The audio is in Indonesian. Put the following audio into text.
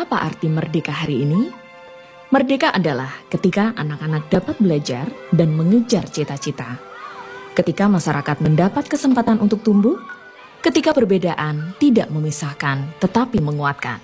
Apa arti merdeka hari ini? Merdeka adalah ketika anak-anak dapat belajar dan mengejar cita-cita. Ketika masyarakat mendapat kesempatan untuk tumbuh, ketika perbedaan tidak memisahkan tetapi menguatkan.